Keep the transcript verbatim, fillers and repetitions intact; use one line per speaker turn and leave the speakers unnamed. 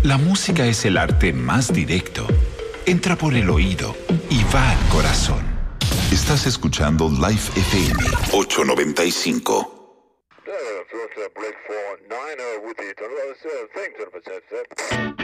La música es el arte más directo. Entra por el oído y va al corazón. Estás escuchando Life F M ochocientos noventa y cinco.
Break four nine with the